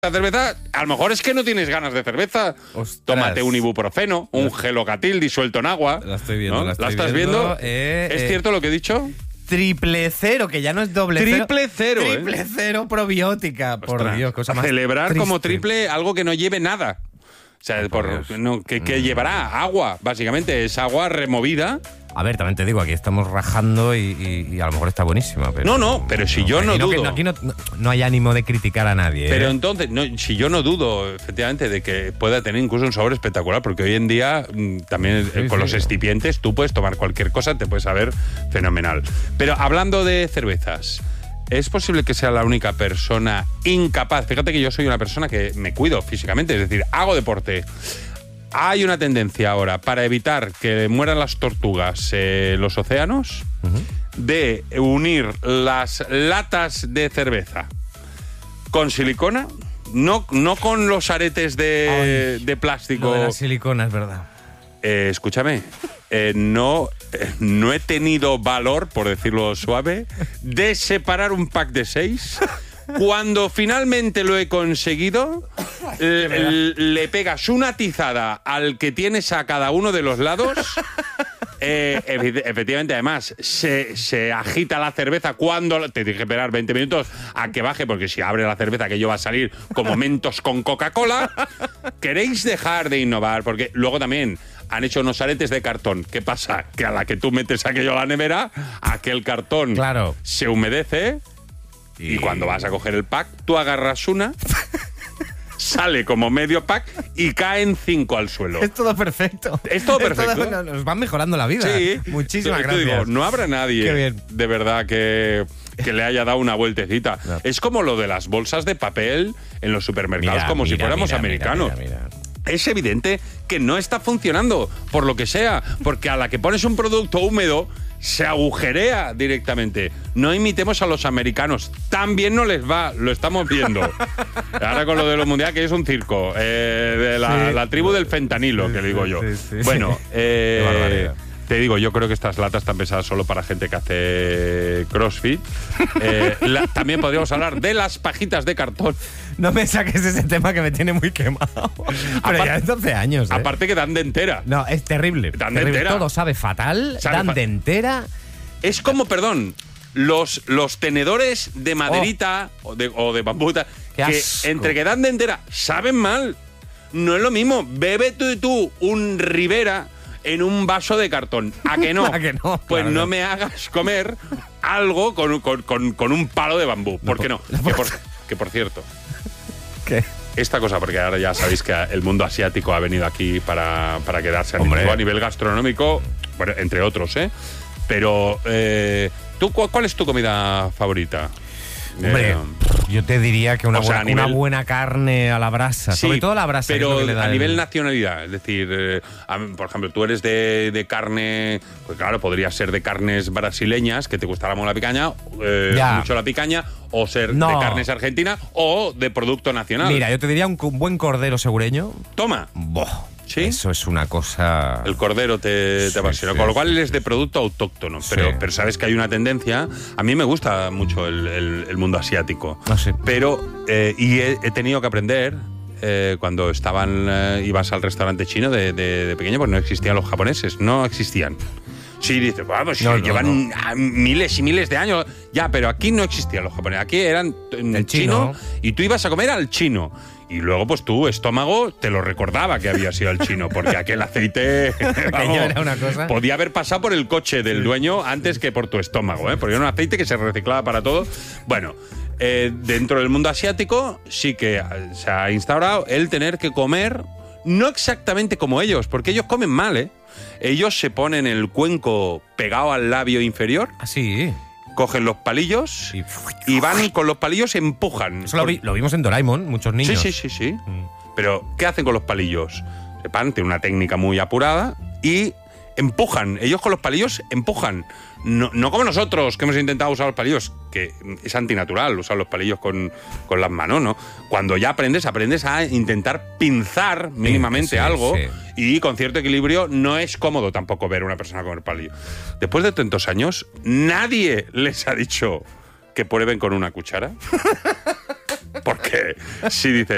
la cerveza, a lo mejor es que no tienes ganas de cerveza. Ostras. Tómate un ibuprofeno, un gelocatil disuelto en agua. La estoy viendo, ¿no? la estoy estás viendo. ¿Es cierto lo que he dicho? Triple cero, que ya no es doble cero. Triple cero, Triple cero probiótica. Por Ostras, Dios, cosa más celebrar triste. como triple algo que no lleve nada. O sea, que llevará agua, básicamente. Es agua removida. A ver, también te digo, aquí estamos rajando y a lo mejor está buenísima. Pero No, pero si yo no dudo. Aquí no hay ánimo de criticar a nadie. Pero entonces, si yo no dudo, efectivamente, de que pueda tener incluso un sabor espectacular, porque hoy en día también con los excipientes tú puedes tomar cualquier cosa, te puedes saber fenomenal. Pero hablando de cervezas, ¿es posible que sea la única persona incapaz? Fíjate que yo soy una persona que me cuido físicamente, es decir, hago deporte. Hay una tendencia ahora para evitar que mueran las tortugas los océanos de unir las latas de cerveza con silicona, no con los aretes de plástico. Lo de la silicona, es verdad. Escúchame, no he tenido valor, por decirlo suave, de separar un pack de 6. Cuando finalmente lo he conseguido, le pegas una tizada al que tienes a cada uno de los lados. Efectivamente, además, se agita la cerveza cuando... Te dije esperar 20 minutos a que baje, porque si abre la cerveza aquello va a salir como Mentos con Coca-Cola. ¿Queréis dejar de innovar? Porque luego también han hecho unos aretes de cartón. ¿Qué pasa? Que a la que tú metes aquello a la nevera, aquel cartón se humedece... Y cuando vas a coger el pack, tú agarras una, sale como medio pack y caen 5 al suelo. Es todo perfecto. Es todo perfecto. Nos van mejorando la vida. Sí. Muchísimas gracias. Digo, no habrá nadie de verdad que le haya dado una vueltecita. No. Es como lo de las bolsas de papel en los supermercados, si fuéramos americanos. Mira. Es evidente que no está funcionando, por lo que sea, porque a la que pones un producto húmedo se agujerea directamente. No imitemos a los americanos. También no les va, lo estamos viendo. Ahora con lo de los mundiales, que es un circo. De la tribu del fentanilo, que le digo yo. Bueno, qué barbaridad. Te digo, yo creo que estas latas están pensadas solo para gente que hace crossfit. También podríamos hablar de las pajitas de cartón. No me saques ese tema que me tiene muy quemado. Pero ya es 12 años. Aparte que dan de entera. No, es terrible. Dan de entera. Todo sabe fatal. Dan de entera. Es como, perdón, los tenedores de maderita o de bambuta, que entre que dan de entera saben mal. No es lo mismo. Bebe tú un Ribera en un vaso de cartón. ¿A que no? ¿A que no? Pues no me hagas comer algo con un palo de bambú. ¿Por qué no? Que por cierto... ¿Qué? Esta cosa, porque ahora ya sabéis que el mundo asiático ha venido aquí para quedarse a nivel gastronómico, bueno, entre otros, ¿eh? Pero, ¿tú cuál es tu comida favorita? Hombre, yo te diría que una buena carne a la brasa, sí, sobre todo la brasa. Pero que le da a nivel nacionalidad, es decir, por ejemplo, tú eres de carne, pues claro, podría ser de carnes brasileñas, que te gustará mucho la picaña, mucho la picaña, o ser de carnes argentinas o de producto nacional. Mira, yo te diría un buen cordero segureño. Toma. ¿Sí? Eso es una cosa... El cordero te apasiona, con lo cual es de producto autóctono, pero sabes que hay una tendencia. A mí me gusta mucho el mundo asiático, pero he tenido que aprender cuando ibas al restaurante chino de pequeño, pues no existían los japoneses, no existían. Sí, dices, pues llevan miles y miles de años. Ya, pero aquí no existían los japoneses. Aquí eran el chino y tú ibas a comer al chino. Y luego, pues tu estómago te lo recordaba que había sido el chino, porque aquel aceite era una cosa. Podía haber pasado por el coche del dueño antes que por tu estómago, porque era un aceite que se reciclaba para todo. Bueno, dentro del mundo asiático sí que se ha instaurado el tener que comer no exactamente como ellos, porque ellos comen mal, ¿eh? Ellos se ponen el cuenco pegado al labio inferior. Así. Cogen los palillos y van con los palillos, empujan. Eso lo vimos en Doraemon, muchos niños. Sí. Pero, ¿qué hacen con los palillos? Se paran, tienen una técnica muy apurada y empujan. Ellos con los palillos empujan. No como nosotros, que hemos intentado usar los palillos, que es antinatural usar los palillos con las manos, ¿no? Cuando ya aprendes a intentar pinzar mínimamente algo y con cierto equilibrio. No es cómodo tampoco ver a una persona comer palillo. Después de tantos años, nadie les ha dicho que prueben con una cuchara. Porque si dices,